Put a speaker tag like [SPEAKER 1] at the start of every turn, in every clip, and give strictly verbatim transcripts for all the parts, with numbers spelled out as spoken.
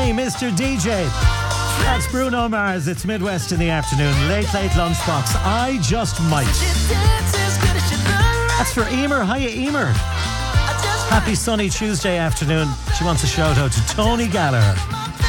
[SPEAKER 1] Hey, Mister D J. That's Bruno Mars. It's Midwest in the afternoon. Late, late lunchbox. I just might. That's for Emer. Hiya, Emer. Happy sunny Tuesday afternoon. She wants a shout out to Tony Gallagher.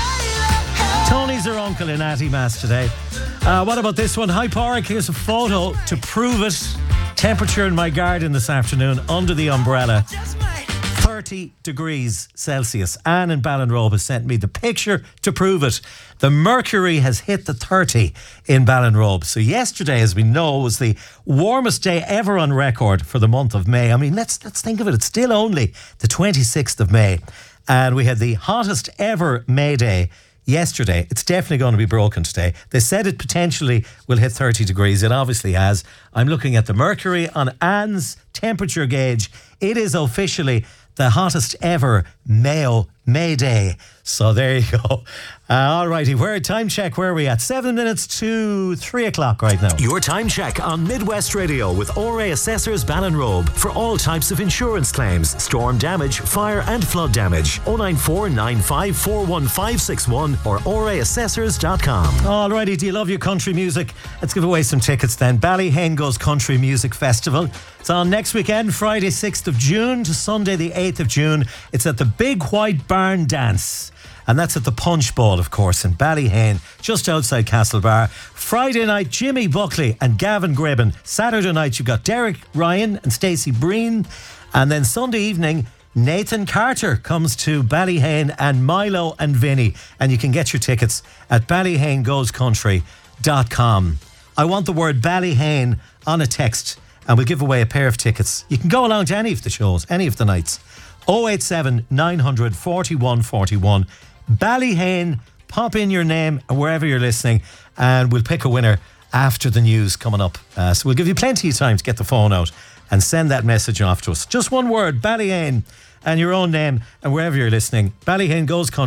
[SPEAKER 1] Tony's her uncle in Atty Mass today. Uh, what about this one? Hi, Porrick. Here's a photo to prove it. Temperature in my garden this afternoon under the umbrella. thirty degrees Celsius. Anne in Ballinrobe has sent me the picture to prove it. The mercury has hit the thirty in Ballinrobe. So yesterday, as we know, was the warmest day ever on record for the month of May. I mean, let's let's think of it. It's still only the twenty-sixth of May. And we had the hottest ever May Day yesterday. It's definitely going to be broken today. They said it potentially will hit thirty degrees. It obviously has. I'm looking at the mercury on Anne's temperature gauge. It is officially the hottest ever Mayo May Day. So there you go. Uh, all righty, where time check, where are we at? Seven minutes to three o'clock right now.
[SPEAKER 2] Your time check on Midwest Radio with O R A Assessors Ballinrobe for all types of insurance claims, storm damage, fire and flood damage. oh nine four nine five four one five six one or O R A assessors dot com.
[SPEAKER 1] All righty, do you love your country music? Let's give away some tickets then. Ballyhane Goes Country Music Festival. It's on next weekend, Friday sixth of June to Sunday the eighth of June. It's at the Big White Barn Dance. And that's at the Punch Bowl, of course, in Ballyhane, just outside Castlebar. Friday night, Jimmy Buckley and Gavin Gribben. Saturday night, you've got Derek Ryan and Stacey Breen. And then Sunday evening, Nathan Carter comes to Ballyhane and Milo and Vinny. And you can get your tickets at ballyhane goes country dot com. I want the word Ballyhane on a text, and we'll give away a pair of tickets. You can go along to any of the shows, any of the nights. oh eight seven nine hundred forty-one forty-one. Ballyhane, pop in your name and wherever you're listening, and we'll pick a winner after the news coming up. Uh, so we'll give you plenty of time to get the phone out and send that message off to us. Just one word, Ballyhane, and your own name and wherever you're listening. Ballyhane Goes Country.